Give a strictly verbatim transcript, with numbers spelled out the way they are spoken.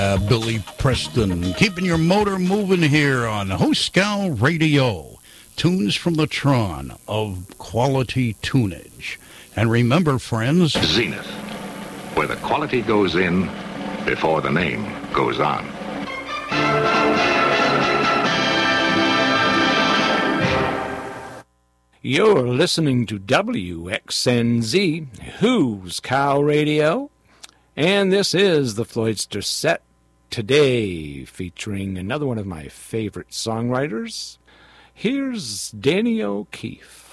Uh, Billy Preston, keeping your motor moving here on Hoscal Radio. Tunes from the Tron of quality tunage. And remember, friends, Zenith, where the quality goes in before the name goes on. You're listening to W X N Z, Who's Cow Radio, and this is the Floydster Set today, featuring another one of my favorite songwriters. Here's Danny O'Keefe.